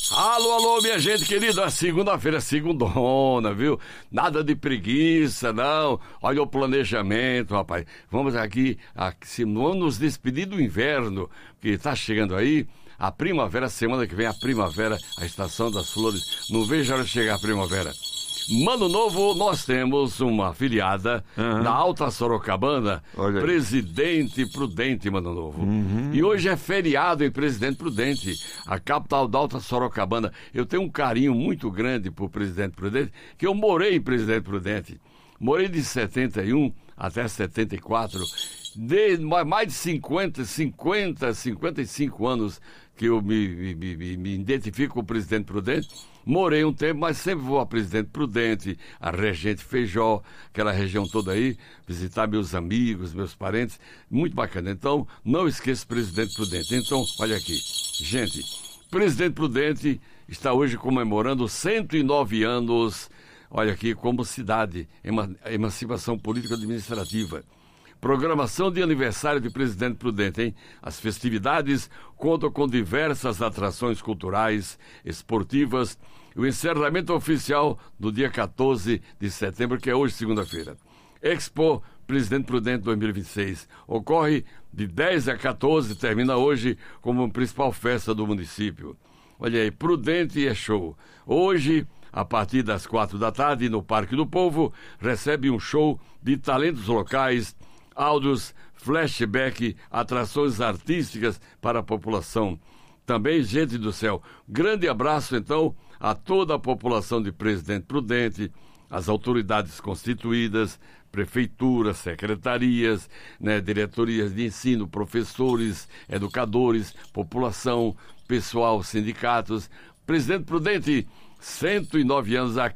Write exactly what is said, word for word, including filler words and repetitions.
Alô, alô, minha gente querida, segunda-feira, segundona, viu? Nada de preguiça, não. Olha o planejamento, rapaz. Vamos aqui, aqui vamos nos despedir do inverno, que tá chegando aí. A primavera, semana que vem, a primavera, a estação das flores. Não vejo a hora de chegar a primavera. Mano Novo, nós temos uma afiliada uhum. na Alta Sorocabana, Presidente Prudente, Mano Novo. Uhum. E hoje é feriado em Presidente Prudente, a capital da Alta Sorocabana. Eu tenho um carinho muito grande por Presidente Prudente, que eu morei em Presidente Prudente. Morei de setenta e um até setenta e quatro, de mais de cinquenta, cinquenta, cinquenta e cinco anos que eu me, me, me, me identifico com o Presidente Prudente. Morei um tempo, mas sempre vou a Presidente Prudente, a Regente Feijó, aquela região toda aí, visitar meus amigos, meus parentes, muito bacana. Então, não esqueça Presidente Prudente. Então, olha aqui, gente, Presidente Prudente está hoje comemorando cento e nove anos, olha aqui, como cidade, emancipação política administrativa. Programação de aniversário de Presidente Prudente, hein? As festividades contam com diversas atrações culturais, esportivas e o encerramento oficial do dia quatorze de setembro, que é hoje, segunda-feira. Expo Presidente Prudente dois mil e vinte e seis ocorre de dez a quatorze, termina hoje como a principal festa do município. Olha aí, Prudente é show. Hoje, a partir das quatro da tarde, no Parque do Povo, recebe um show de talentos locais, áudios, flashback, atrações artísticas para a população. Também, gente do céu, grande abraço, então, a toda a população de Presidente Prudente, as autoridades constituídas, prefeituras, secretarias, né, diretorias de ensino, professores, educadores, população, pessoal, sindicatos. Presidente Prudente, cento e nove anos aqui.